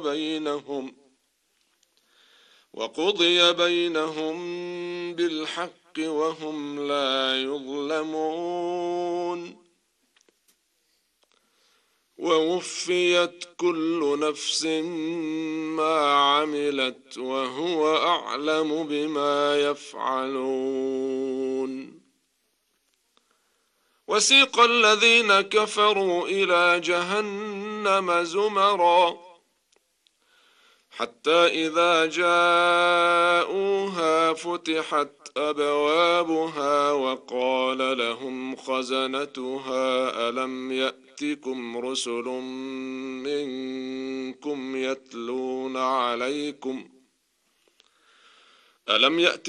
وقضي بينهم بالحق وهم لا يظلمون ووفيت كل نفس ما عملت وهو أعلم بما يفعلون وسيق الذين كفروا إلى جهنم زمرا حتى إذا جاءوها فتحت أبوابها وقال لهم خزنتها ألم يأتكم رسل منكم يتلون عليكم